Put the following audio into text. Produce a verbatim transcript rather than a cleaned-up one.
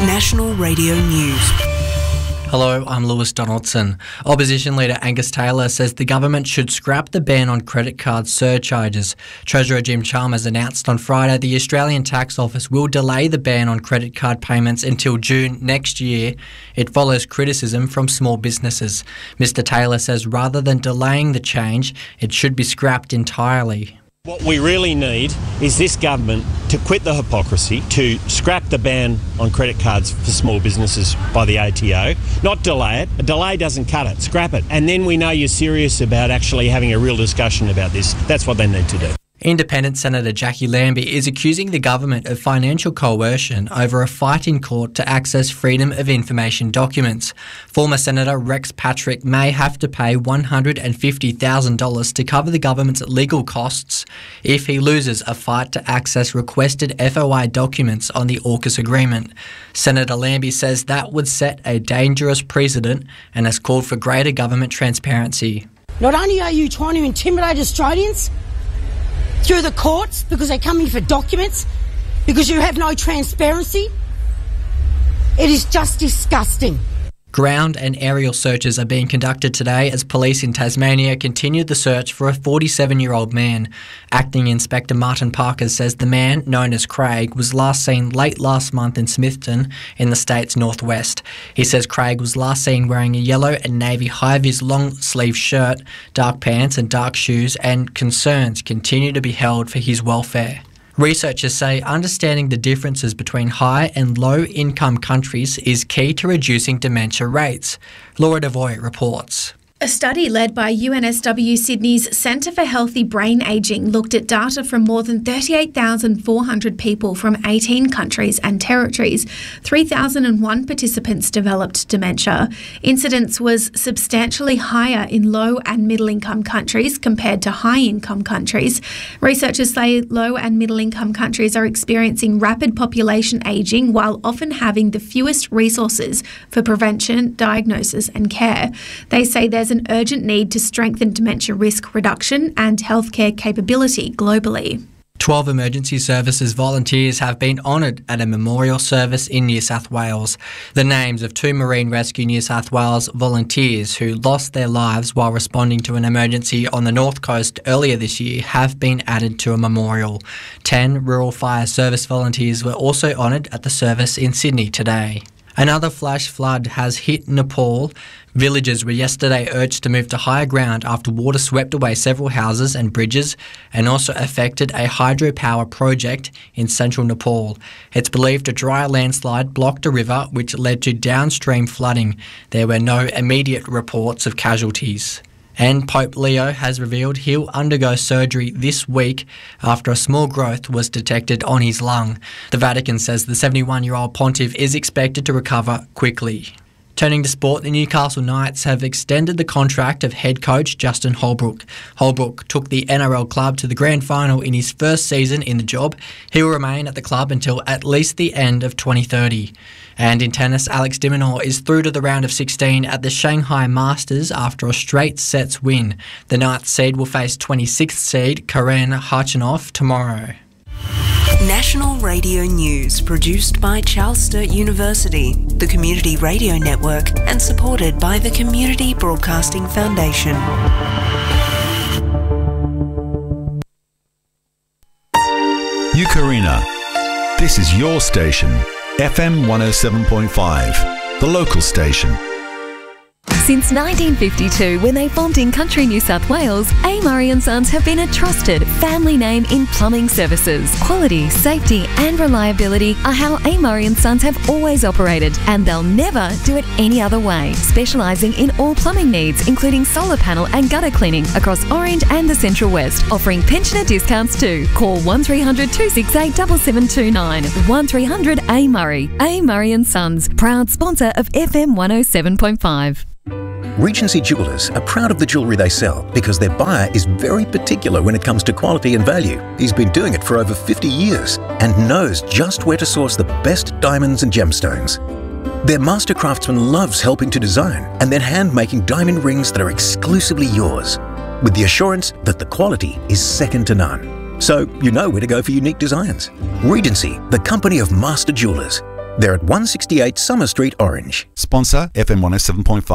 National Radio News. Hello, I'm Lewis Donaldson. Opposition leader Angus Taylor says the government should scrap the ban on credit card surcharges. Treasurer Jim Chalmers announced on Friday the Australian Tax Office will delay the ban on credit card payments until June next year. It follows criticism from small businesses. Mister Taylor says rather than delaying the change, it should be scrapped entirely. What we really need is this government to quit the hypocrisy, to scrap the ban on credit cards for small businesses by the A T O, not delay it. A delay doesn't cut it, scrap it. And then we know you're serious about actually having a real discussion about this. That's what they need to do. Independent Senator Jackie Lambie is accusing the government of financial coercion over a fight in court to access Freedom of Information documents. Former Senator Rex Patrick may have to pay one hundred fifty thousand dollars to cover the government's legal costs if he loses a fight to access requested F O I documents on the AUKUS agreement. Senator Lambie says that would set a dangerous precedent and has called for greater government transparency. Not only are you trying to intimidate Australians through the courts because they're coming for documents, because you have no transparency, it is just disgusting. Ground and aerial searches are being conducted today as police in Tasmania continue the search for a forty-seven-year-old man. Acting Inspector Martin Parker says the man, known as Craig, was last seen late last month in Smithton in the state's northwest. He says Craig was last seen wearing a yellow and navy high-vis long-sleeve shirt, dark pants and dark shoes, and concerns continue to be held for his welfare. Researchers say understanding the differences between high and low-income countries is key to reducing dementia rates. Laura Devoy reports. A study led by U N S W Sydney's Centre for Healthy Brain Ageing looked at data from more than thirty-eight thousand four hundred people from eighteen countries and territories. three thousand one participants developed dementia. Incidence was substantially higher in low and middle-income countries compared to high-income countries. Researchers say low and middle-income countries are experiencing rapid population ageing while often having the fewest resources for prevention, diagnosis and care. They say there's an urgent need to strengthen dementia risk reduction and healthcare capability globally. Twelve emergency services volunteers have been honoured at a memorial service in New South Wales. The names of two Marine Rescue New South Wales volunteers who lost their lives while responding to an emergency on the North Coast earlier this year have been added to a memorial. Ten Rural Fire Service volunteers were also honoured at the service in Sydney today. Another flash flood has hit Nepal. Villagers were yesterday urged to move to higher ground after water swept away several houses and bridges and also affected a hydropower project in central Nepal. It's believed a dry landslide blocked a river which led to downstream flooding. There were no immediate reports of casualties. And Pope Leo has revealed he'll undergo surgery this week after a small growth was detected on his lung. The Vatican says the seventy-one-year-old pontiff is expected to recover quickly. Turning to sport, the Newcastle Knights have extended the contract of head coach Justin Holbrook. Holbrook took the N R L club to the grand final in his first season in the job. He will remain at the club until at least the end of twenty thirty. And in tennis, Alex de Minaur is through to the round of sixteen at the Shanghai Masters after a straight sets win. The ninth seed will face twenty-sixth seed Karen Khachanov tomorrow. National Radio News, produced by Charles Sturt University, the Community Radio Network, and supported by the Community Broadcasting Foundation. Eukarina. This is your station, F M one oh seven point five, the local station. Since nineteen fifty-two, when they formed in country New South Wales, A. Murray and Sons have been a trusted family name in plumbing services. Quality, safety and reliability are how A. Murray and Sons have always operated, and they'll never do it any other way. Specialising in all plumbing needs, including solar panel and gutter cleaning across Orange and the Central West, offering pensioner discounts too. Call one three hundred two six eight seven seven two nine. one three hundred A. Murray. A. Murray and Sons, proud sponsor of F M one oh seven point five. Regency Jewellers are proud of the jewellery they sell because their buyer is very particular when it comes to quality and value. He's been doing it for over fifty years and knows just where to source the best diamonds and gemstones. Their master craftsman loves helping to design and then hand-making diamond rings that are exclusively yours, with the assurance that the quality is second to none. So you know where to go for unique designs. Regency, the company of master jewellers. They're at one sixty-eight Summer Street, Orange. Sponsor F M one oh seven point five.